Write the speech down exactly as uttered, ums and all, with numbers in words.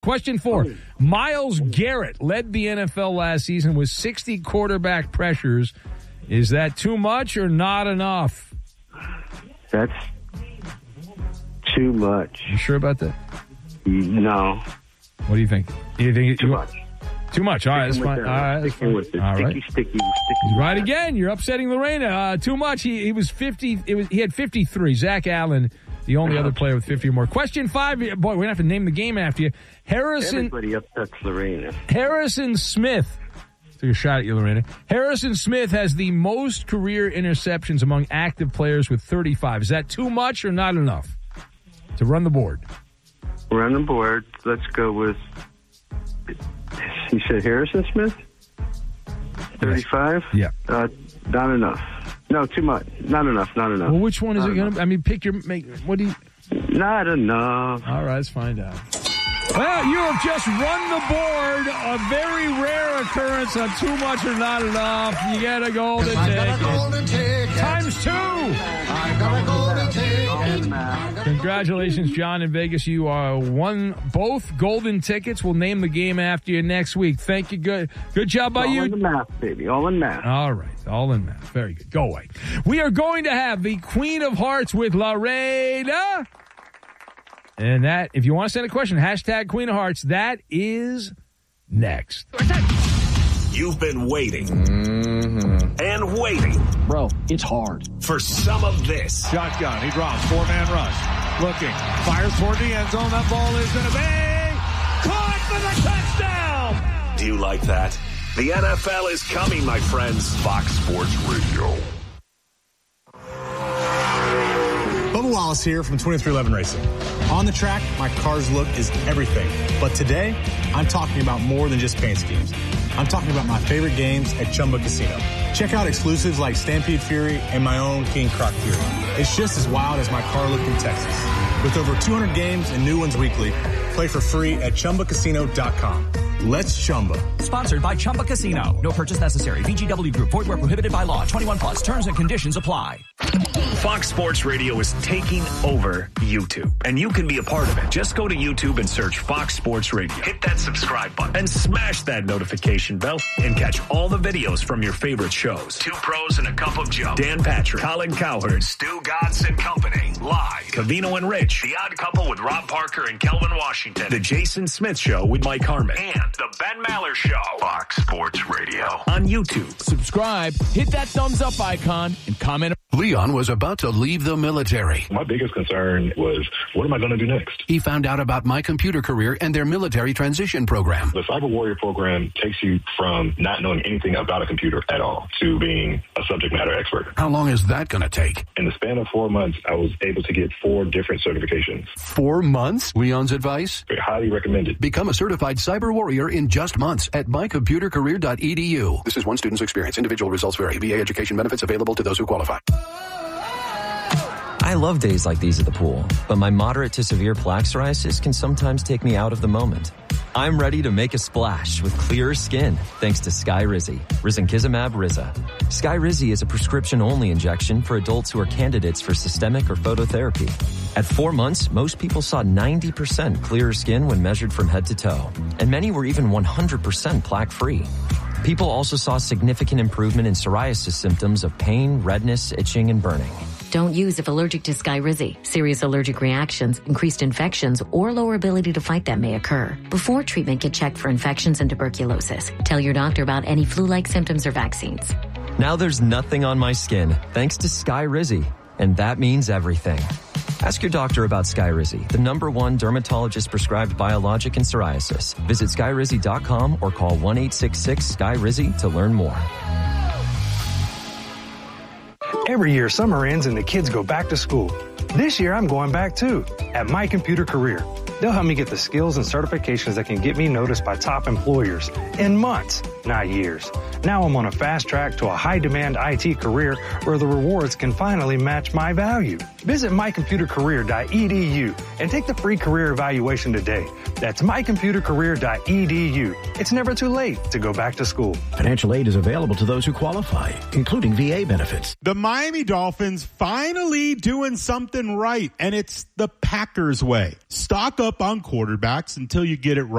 Question four. Myles Garrett led the N F L last season with sixty quarterback pressures. Is that too much or not enough? That's too much. You sure about that? No. What do you think? Do you think Too you, much. Too much. All right, that's Sticking fine. with All that. right, that's Sticking fine. with it. All Sticky, right. sticky, sticky. Right again. You're upsetting Lorena. Uh, too much. He he was fifty. It was he had fifty-three. Zach Allen, the only other player with fifty or more. Question five. Boy, we're gonna have to name the game after you. Harrison. Everybody upsets Lorena. Harrison Smith. Took a shot at you, Lorena. Harrison Smith has the most career interceptions among active players with thirty-five. Is that too much or not enough to run the board? We're on the board. Let's go with. You said Harrison Smith? thirty-five? Yeah. Uh, not enough. No, too much. Not enough. Not enough. Well, which one is Not it going to? I mean, pick your. Make. What do you? Not enough. All right, let's find out. Well, you have just run the board. A very rare occurrence on too much or not enough. You get a golden ticket. golden ticket. Times two. I got a golden ticket. Congratulations, John in Vegas. You are won both golden tickets. We'll name the game after you next week. Thank you. Good good job by All you. in the math, baby. All in math. All right. All in math. Very good. Go away. We are going to have the Queen of Hearts with Lorena. And that, if you want to send a question, hashtag Queen of Hearts, that is next. You've been waiting mm-hmm. and waiting. Bro, it's hard. For some of this. Shotgun. He drops. Four-man rush. Looking. Fires toward the end zone. That ball is going to be caught for the touchdown. Do you like that? The N F L is coming, my friends. Fox Sports Radio. Bubba Wallace here from twenty-three eleven Racing. On the track, my car's look is everything. But today, I'm talking about more than just paint schemes. I'm talking about my favorite games at Chumba Casino. Check out exclusives like Stampede Fury and my own King Croc Fury. It's just as wild as my car look in Texas. With over two hundred games and new ones weekly, play for free at Chumba Casino dot com. Let's Chumba. Sponsored by Chumba Casino. No purchase necessary. V G W Group. Void where prohibited by law. twenty-one plus. Terms and conditions apply. Fox Sports Radio is taking over YouTube, and you can be a part of it. Just go to YouTube and search Fox Sports Radio. Hit that subscribe button and smash that notification bell and catch all the videos from your favorite shows. Two Pros and a Cup of Joe. Dan Patrick, Colin Cowherd, Stu Godson and Company. Live. Cavino and Rich. The Odd Couple with Rob Parker and Kelvin Washington. The Jason Smith Show with Mike Harmon. And The Ben Maller Show. Fox Sports Radio. On YouTube. Subscribe, hit that thumbs up icon, and comment. Leon was about to leave the military. My biggest concern was, what am I going to do next? He found out about My Computer Career and their military transition program. The Cyber Warrior program takes you from not knowing anything about a computer at all to being a subject matter expert. How long is that going to take? In the span of four months, I was able to get four different certifications. Four months? Leon's advice? Very highly recommended. Become a certified cyber warrior in just months at my computer career dot e d u. This is one student's experience. Individual results vary. V A education benefits available to those who qualify. I love days like these at the pool, but my moderate to severe plaque psoriasis can sometimes take me out of the moment. I'm ready to make a splash with clearer skin thanks to Skyrizi, Risankizumab Riza. Skyrizi is a prescription-only injection for adults who are candidates for systemic or phototherapy. At four months, most people saw ninety percent clearer skin when measured from head to toe, and many were even one hundred percent plaque-free. People also saw significant improvement in psoriasis symptoms of pain, redness, itching, and burning. Don't use if allergic to Skyrizi. Serious allergic reactions, increased infections, or lower ability to fight them may occur. Before treatment, get checked for infections and tuberculosis. Tell your doctor about any flu-like symptoms or vaccines. Now there's nothing on my skin thanks to Skyrizi, and that means everything. Ask your doctor about Skyrizi, the number one dermatologist-prescribed biologic in psoriasis. Visit skyrizi dot com or call one eight six six Sky Rizi to learn more. Every year, summer ends and the kids go back to school. This year, I'm going back too, at My Computer Career. They'll help me get the skills and certifications that can get me noticed by top employers in months, not years. Now I'm on a fast track to a high-demand I T career where the rewards can finally match my value. Visit my computer career dot e d u and take the free career evaluation today. That's my computer career dot e d u. It's never too late to go back to school. Financial aid is available to those who qualify, including V A benefits. The Miami Dolphins finally doing something right, and it's the Packers way. Stock up on quarterbacks until you get it right.